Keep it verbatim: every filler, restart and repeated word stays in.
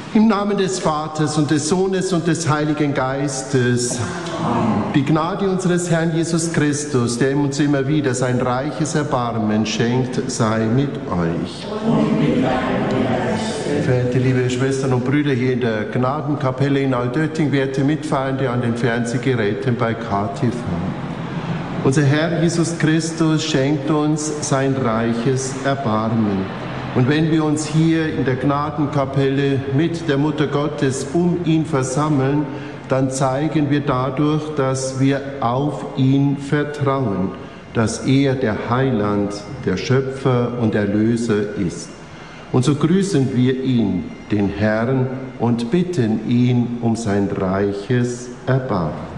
Im Namen des Vaters und des Sohnes und des Heiligen Geistes. Die Gnade unseres Herrn Jesus Christus, der uns immer wieder sein reiches Erbarmen schenkt, sei mit euch. Verehrte liebe Schwestern und Brüder hier in der Gnadenkapelle in Altötting, werte Mitfeierende an den Fernsehgeräten bei K T V. Unser Herr Jesus Christus schenkt uns sein reiches Erbarmen. Und wenn wir uns hier in der Gnadenkapelle mit der Mutter Gottes um ihn versammeln, dann zeigen wir dadurch, dass wir auf ihn vertrauen, dass er der Heiland, der Schöpfer und Erlöser ist. Und so grüßen wir ihn, den Herrn, und bitten ihn um sein reiches Erbarmen.